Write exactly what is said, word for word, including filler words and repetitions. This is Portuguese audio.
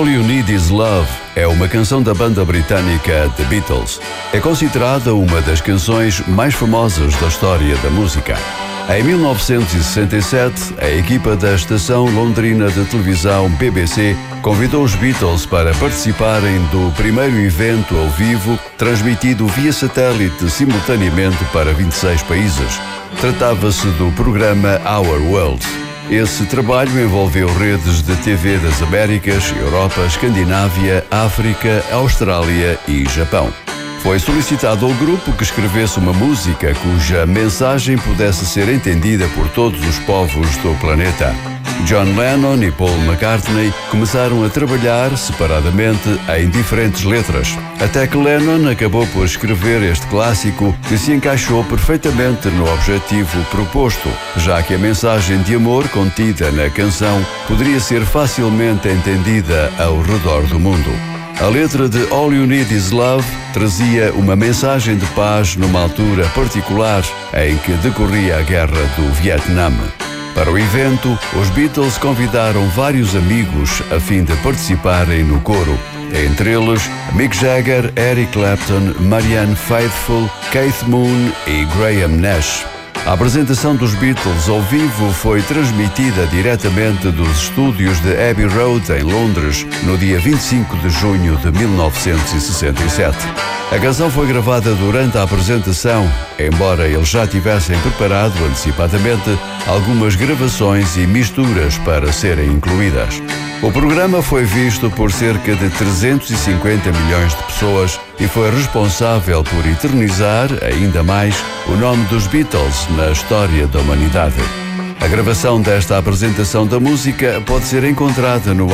All You Need Is Love é uma canção da banda britânica The Beatles. É considerada uma das canções mais famosas da história da música. Em mil novecentos e sessenta e sete, a equipa da estação londrina de televisão B B C convidou os Beatles para participarem do primeiro evento ao vivo, transmitido via satélite simultaneamente para vinte e seis países. Tratava-se do programa Our World. Esse trabalho envolveu redes de T V das Américas, Europa, Escandinávia, África, Austrália e Japão. Foi solicitado ao grupo que escrevesse uma música cuja mensagem pudesse ser entendida por todos os povos do planeta. John Lennon e Paul McCartney começaram a trabalhar separadamente em diferentes letras, até que Lennon acabou por escrever este clássico que se encaixou perfeitamente no objetivo proposto, já que a mensagem de amor contida na canção poderia ser facilmente entendida ao redor do mundo. A letra de All You Need Is Love trazia uma mensagem de paz numa altura particular em que decorria a guerra do Vietnã. Para o evento, os Beatles convidaram vários amigos a fim de participarem no coro. Entre eles, Mick Jagger, Eric Clapton, Marianne Faithfull, Keith Moon e Graham Nash. A apresentação dos Beatles ao vivo foi transmitida diretamente dos estúdios de Abbey Road, em Londres, no dia vinte e cinco de junho de mil novecentos e sessenta e sete. A canção foi gravada durante a apresentação, embora eles já tivessem preparado antecipadamente algumas gravações e misturas para serem incluídas. O programa foi visto por cerca de trezentos e cinquenta milhões de pessoas e foi responsável por eternizar, ainda mais, o nome dos Beatles na história da humanidade. A gravação desta apresentação da música pode ser encontrada no